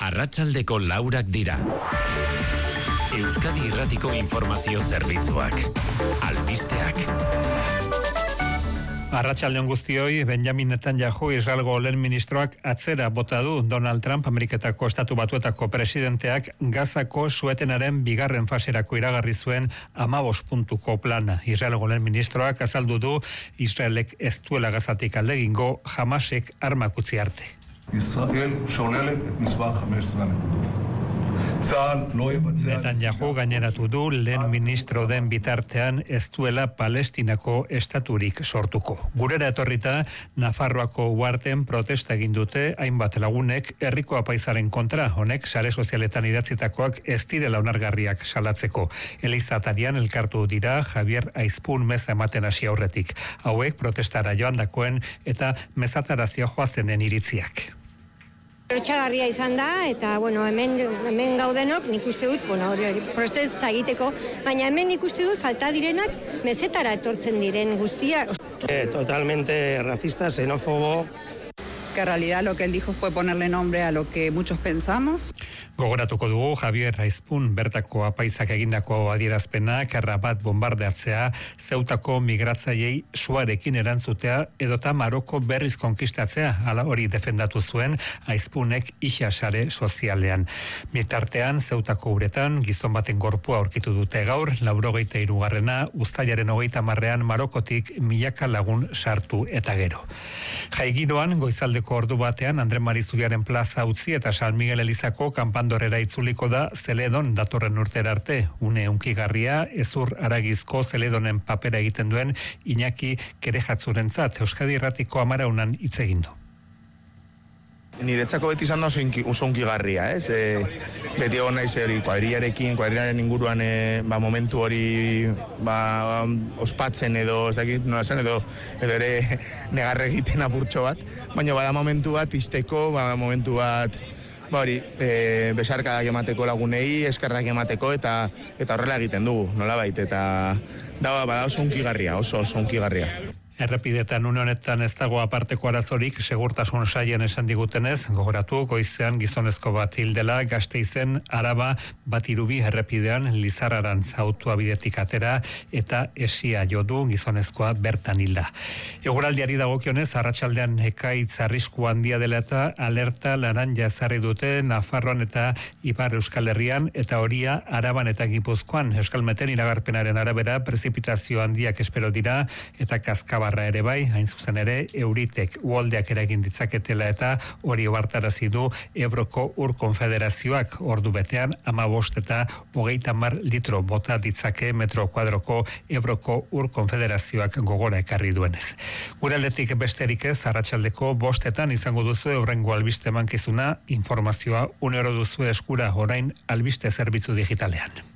Arratsaldeko 4 dira. Euskadi Irratiko informazio zerbitzuak. Albisteak. Arratsaldeon guztioi, Benjamin Netanyahu, Israelgo lehen ministroak atzera bota du Donald Trump, Ameriketako Estatu Batuetako presidenteak Gazako suetenaren bigarren faserako iragarri zuen 15 puntuko plana. Israelgo lehen ministroak azaldu du Israelek ez duela Gazatik alde egingo, Hamasek armak utzi arte. Israel שווללת את מספר 15 הנקודות. Netanyahu gaineratu du lehen ministro den bitartean ez duela Palestinako estaturik sortuko. Gurera etorrita, Nafarroako uharten protesta egin dute hainbat lagunek herriko apaizaren kontra, honek sare sozialetan idatzitakoak ez direla onargarriak salatzeko. Elizatarian elkartu dira Javier Aizpun meza ematen hasi aurretik. Hauek protestara joandakoen eta mezatarazio joazenen iritziak. Lotsagarria izan da, eta hemen gaudenok nik uste dut, protesta egiteko, baina hemen nik uste dut falta direnak mezetara etortzen diren guztia. Totalmente racista, xenófobo. Que en realidad lo que él dijo fue ponerle nombre a lo que muchos pensamos. Gogoratuko dugu Javier Aizpun bertako apaizak egindako adierazpenak Rabat bombardeatzea, Zeutako migratzaileei suarekin erantzutea edota Maroko berriz konkistatzea, hala hori defendatu zuen Aizpunek Ixa sare sozialean. Bitartean Zeutako uretan gizon baten gorpua aurkitu dute gaur, 83. Uztailaren 30ean Marokotik milaka lagun sartu eta gero. Jaigiroan goizaldeko ordu batean Andre Marizudiaren plaza utzi eta San Miguel Elizako kanpandorrera itzuliko da Zeledon datorren urtera arte. Une hunkigarria, ezur aragizko Zeledonen papera egiten duen Iñaki Kerejatzurentzat Euskadi Irratiko 10 hitz egin du. Niretzako beti izan da oso hunkigarria, beti egon naiz kuadrilaren inguruan momentu hori ospatzen edo ez dakit nola zen, edo ere negarre egiten apurtxo bat, baina bada momentu bat izteko, momentu bat besarkadak emateko lagunei, eskerrak emateko eta horrela egiten dugu, nolabait, eta bada oso hunkigarria, oso hunkigarria. Errepidetan une honetan ez dago aparteko arazorik, segurtasun sailen esan digutenez, gogoratu goizean gizonezko bat hildela, Gasteizen Araba bat irubi errepidean Lizarrarantz autua bidetik atera eta esia jodu gizonezkoa bertan hilda. Eguraldiari dagokionez, arratsaldean ekaitz arrisku handia dela eta alerta laranja ezarri dute Nafarroan eta Ipar Euskal Herrian eta horia Araban eta Gipuzkoan. Euskalmeten iragarpenaren arabera prezipitazio handiak espero dira eta kaskaba ere bai, hain zuzen ere, euritek uholdeak eragin ditzaketela eta hori ohartarazi du Ebroko Ur Konfederazioak ordu betean 15 eta 30 litro bota ditzake metro kuadroko Ebroko Ur Konfederazioak gogora ekarri duenez. Guraldetik besterik ez, arratsaldeko 5 izango duzu hurrengo albiste emankizuna, informazioa unero duzu eskura orain albiste zerbitzu digitalean.